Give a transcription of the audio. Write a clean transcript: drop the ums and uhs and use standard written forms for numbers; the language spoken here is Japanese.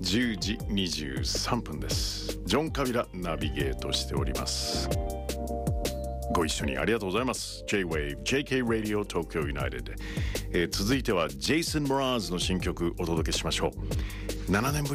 10時23分です。ジョン・カビラナビゲートしております。ご一緒にありがとうございます。 J-Wave JK Radio Tokyo United、続いてはジェイソン・モラーズの新曲お届けしましょう。7年ぶり